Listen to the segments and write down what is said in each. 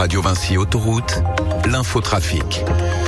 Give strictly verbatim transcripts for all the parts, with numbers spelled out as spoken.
Radio Vinci Autoroute, l'infotrafic.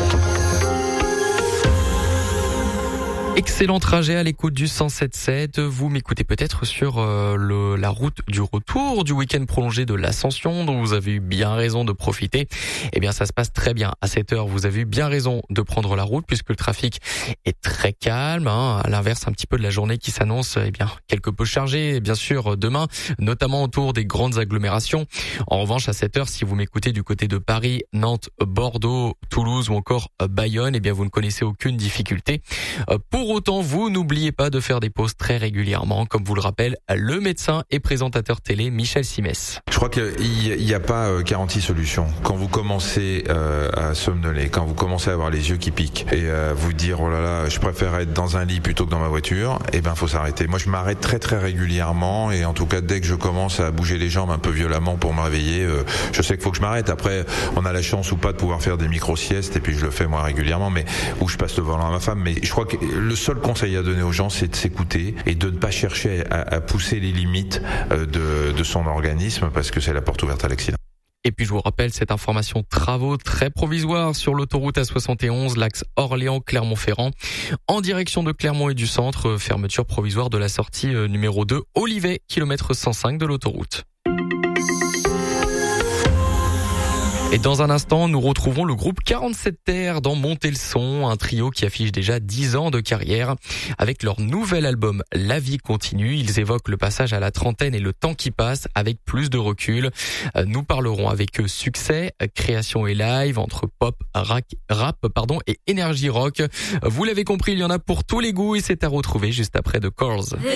Excellent trajet à l'écoute du cent sept sept. Vous m'écoutez peut-être sur euh, le, la route du retour du week-end prolongé de l'Ascension, dont vous avez eu bien raison de profiter. Eh bien, ça se passe très bien. À cette heure, vous avez eu bien raison de prendre la route puisque le trafic est très calme. Hein, à l'inverse, un petit peu de la journée qui s'annonce, eh bien, quelque peu chargée, bien sûr, demain, notamment autour des grandes agglomérations. En revanche, à cette heure, si vous m'écoutez du côté de Paris, Nantes, Bordeaux, Toulouse ou encore Bayonne, eh bien, vous ne connaissez aucune difficulté. Pour Pour autant, vous n'oubliez pas de faire des pauses très régulièrement, comme vous le rappelle le médecin et présentateur télé Michel Simès. Je crois qu'il n'y a pas quarante solutions. Quand vous commencez euh, à somnoler, quand vous commencez à avoir les yeux qui piquent et à vous dire oh là là, je préfère être dans un lit plutôt que dans ma voiture, eh ben faut s'arrêter. Moi, je m'arrête très très régulièrement et en tout cas dès que je commence à bouger les jambes un peu violemment pour me réveiller, euh, je sais qu'il faut que je m'arrête. Après, on a la chance ou pas de pouvoir faire des micro-siestes et puis je le fais moi régulièrement, mais où je passe le volant à ma femme. Mais je crois que le seul conseil à donner aux gens, c'est de s'écouter et de ne pas chercher à, à pousser les limites de, de son organisme parce que c'est la porte ouverte à l'accident. Et puis je vous rappelle cette information travaux très provisoires sur l'autoroute A soixante et onze, l'axe Orléans-Clermont-Ferrand, en direction de Clermont et du centre, fermeture provisoire de la sortie numéro deux, Olivet, kilomètre cent cinq de l'autoroute. Et dans un instant, nous retrouverons le groupe quarante-sept Terre dans Monter le son, un trio qui affiche déjà dix ans de carrière. Avec leur nouvel album La vie continue, ils évoquent le passage à la trentaine et le temps qui passe avec plus de recul. Nous parlerons avec eux succès, création et live entre pop, rap, rap pardon, et énergie rock. Vous l'avez compris, il y en a pour tous les goûts et c'est à retrouver juste après The Corrs.